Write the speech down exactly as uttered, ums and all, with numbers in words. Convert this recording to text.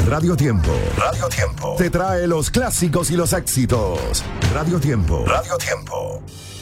Radio Tiempo. Radio Tiempo. Te trae los clásicos y los éxitos. Radio Tiempo. Radio Tiempo.